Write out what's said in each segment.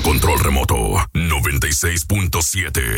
control remoto 96.7.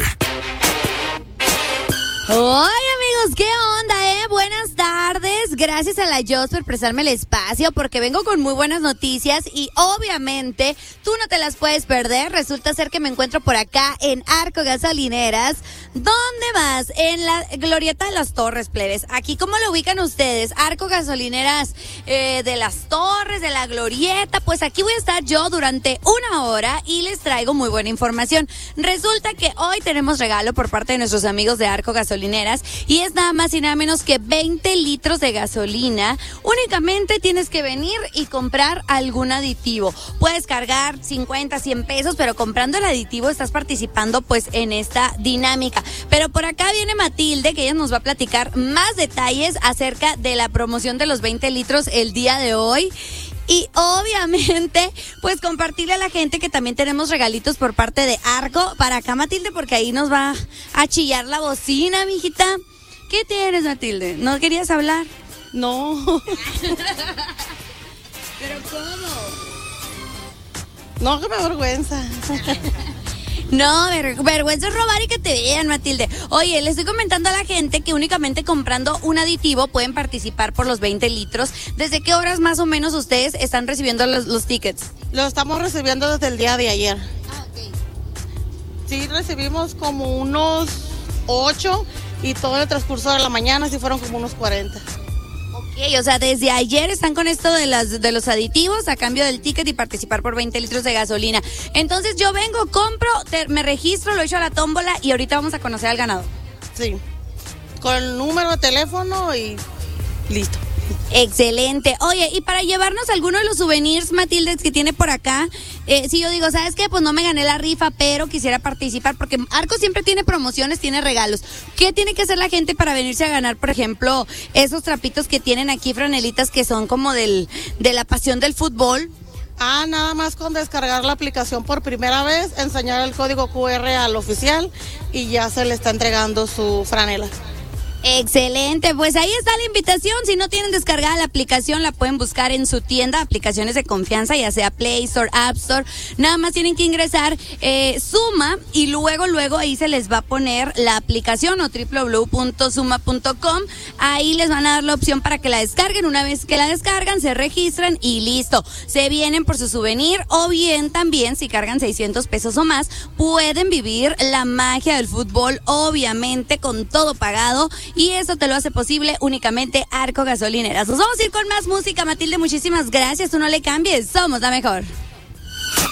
Hola amigos, ¿qué onda, Buenas tardes, gracias a la Jos por prestarme el espacio porque vengo con muy buenas noticias y obviamente tú no te las puedes perder. Resulta ser que me encuentro por acá en Arco Gasolineras. ¿Dónde vas? En la Glorieta de las Torres, plebes. Aquí, ¿cómo lo ubican ustedes? Arco Gasolineras de las Torres, de la Glorieta. Pues aquí voy a estar yo durante 1 hora y les traigo muy buena información. Resulta que hoy tenemos regalo por parte de nuestros amigos de Arco Gasolineras y es nada más y nada menos que 20 litros de gasolina. Únicamente tienes que venir y comprar algún aditivo. Puedes cargar 50, 100 pesos, pero comprando el aditivo estás participando pues en esta dinámica. Pero por acá viene Matilde, que ella nos va a platicar más detalles acerca de la promoción de los 20 litros el día de hoy. Y obviamente, pues compartirle a la gente que también tenemos regalitos por parte de Arco. Para acá, Matilde, porque ahí nos va a chillar la bocina, mijita. ¿Qué tienes, Matilde? ¿No querías hablar? No. ¿Pero cómo? No, que me vergüenza. No, vergüenza es robar y que te vean, Matilde. Oye, le estoy comentando a la gente que únicamente comprando un aditivo pueden participar por los 20 litros. ¿Desde qué horas más o menos ustedes están recibiendo los tickets? Lo estamos recibiendo desde el día de ayer. Ah, ok. Sí, recibimos como unos 8 y todo el transcurso de la mañana sí fueron como unos 40. Ok, o sea, desde ayer están con esto de los aditivos a cambio del ticket y participar por 20 litros de gasolina. Entonces yo vengo, compro, me registro, lo echo a la tómbola y ahorita vamos a conocer al ganador. Sí, con el número de teléfono y listo. Excelente. Oye, y para llevarnos alguno de los souvenirs, Matilde, que tiene por acá, si yo digo, ¿sabes qué? Pues no me gané la rifa, pero quisiera participar, porque Arco siempre tiene promociones, tiene regalos. ¿Qué tiene que hacer la gente para venirse a ganar, por ejemplo, esos trapitos que tienen aquí, franelitas, que son como de la pasión del fútbol? Nada más con descargar la aplicación por primera vez, enseñar el código QR al oficial y ya se le está entregando su franela. Excelente, pues ahí está la invitación. Si no tienen descargada la aplicación, la pueden buscar en su tienda, aplicaciones de confianza, ya sea Play Store, App Store. Nada más tienen que ingresar Suma y luego ahí se les va a poner la aplicación o www.suma.com. Ahí les van a dar la opción para que la descarguen. Una vez que la descargan, se registran y listo. Se vienen por su souvenir o bien también si cargan 600 pesos o más, pueden vivir la magia del fútbol, obviamente con todo pagado. Y eso te lo hace posible únicamente Arco Gasolineras. Nos vamos a ir con más música, Matilde, muchísimas gracias, tú no le cambies, somos la mejor.